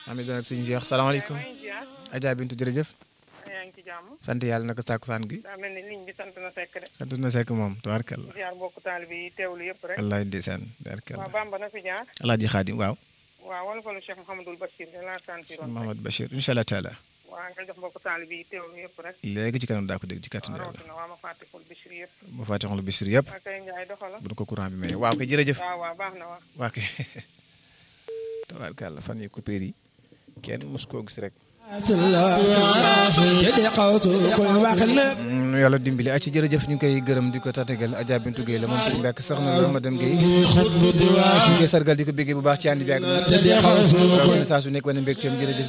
amiin doon ak suñu Cheikh salaamaaleykum. maa ngi ziar. Adja Bintu jërëjëf. yaa ngi ci jàmm. sant yàlla naka sàkkusaan gi. daa mel ni ligne bi sant na sekk de. sant na sekk moom tubaarkalla. ziar mbokku taalibe yi teewlu yëpp rek. wallaay ndeysaan tubaarkalla. waaw Bamba na fi jaar. Alaaji Xaadim waaw. waaw wala fa lu Cheikh Mouhamadul Bachir de la santiroon. Mahamad Bachir incha allah taala. waaw nga jox mbokku taalibe yi teewlu yëpp rek. léegi ci kanam daa ko dégg ci kàttanu yàlla. rawatina waa ma fàttekul Bachir yëpp. bu fàtte xol Bachir yëpp. waa kay Ndiaye doxala. bu ko courant bi may waaw kay jërëjëf. waaw waaw baax na waaw. waa kay tabaarkalla fan yi coupure yi kenn mos koo gis rek. yàlla dimbali ak ci jërëjëf ñu ngi koy gërëm di ko tatagal Adja Bintu Gueye la moom Serigne Mbacke soxna la madame Gueye ñu ngi koy sargal di ko béggee bu baax ci ànd bi ak saa su nekk wane mbégteem jërëjëf